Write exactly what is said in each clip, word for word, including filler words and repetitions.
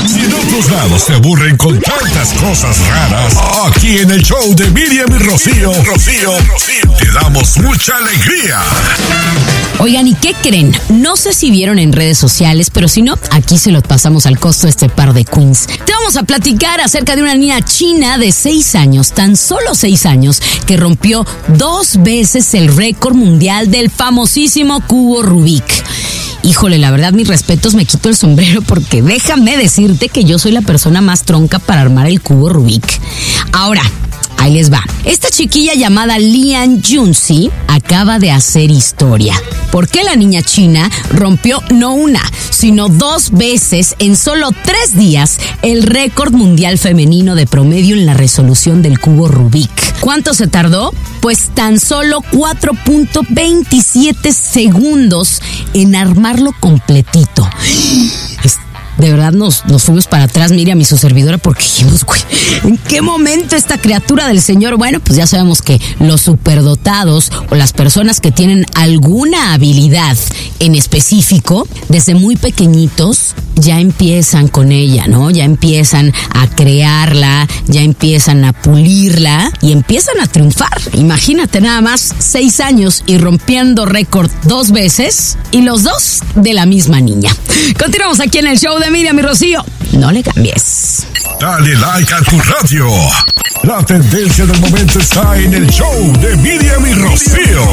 Si en otros lados te aburren con tantas cosas raras, aquí en el show de Miriam y Rocío, Rocío, Rocío, te damos mucha alegría. Oigan, ¿y qué creen? No sé si vieron en redes sociales, pero si no, aquí se lo pasamos al costo este par de queens. Te vamos a platicar acerca de una niña china de seis años, tan solo seis años, que rompió dos veces el récord mundial del famosísimo cubo Rubik. Híjole, la verdad, mis respetos, me quito el sombrero porque déjame decirte que yo soy la persona más tronca para armar el cubo Rubik. Ahora, ahí les va. Esta chiquilla llamada Lian Junzi acaba de hacer historia. Porque la niña china rompió no una, sino dos veces en solo tres días el récord mundial femenino de promedio en la resolución del cubo Rubik. ¿Cuánto se tardó? Pues tan solo cuatro punto veintisiete segundos en armarlo completito. De verdad nos, nos fuimos para atrás, Miriam y su servidora, porque dijimos, güey, ¿en qué momento esta criatura del Señor? Bueno, pues ya sabemos que los superdotados o las personas que tienen alguna habilidad en específico, desde muy pequeñitos, ya empiezan con ella, ¿no? Ya empiezan a crearla, ya empiezan a pulirla y empiezan a triunfar. Imagínate nada más, seis años y rompiendo récord dos veces, y los dos de la misma niña. Continuamos aquí en el show de Miriam y Rocío. No le cambies. Dale like a tu radio. La tendencia del momento está en el show de Miriam y Rocío.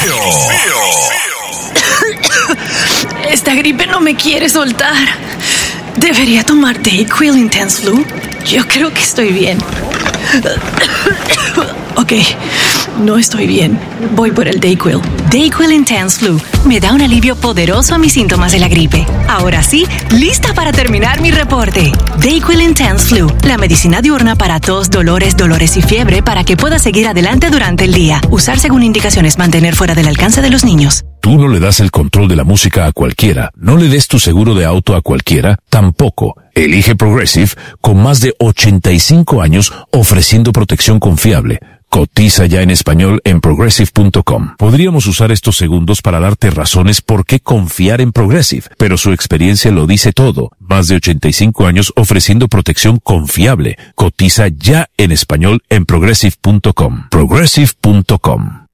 Esta gripe no me quiere soltar. ¿Debería tomar Dayquil Intense Flu? Yo creo que estoy bien. Ok, no estoy bien. Voy por el Dayquil. Dayquil Intense Flu me da un alivio poderoso a mis síntomas de la gripe. Ahora sí, lista para terminar mi reporte. Dayquil Intense Flu, la medicina diurna para tos, dolores, dolores y fiebre para que puedas seguir adelante durante el día. Usar según indicaciones, mantener fuera del alcance de los niños. Tú no le das el control de la música a cualquiera. No le des tu seguro de auto a cualquiera. Tampoco. Elige Progressive con más de ochenta y cinco años ofreciendo protección confiable. Cotiza ya en español en progressive punto com. Podríamos usar estos segundos para darte razones por qué confiar en Progressive, pero su experiencia lo dice todo. Más de ochenta y cinco años ofreciendo protección confiable. Cotiza ya en español en progressive punto com. progressive punto com.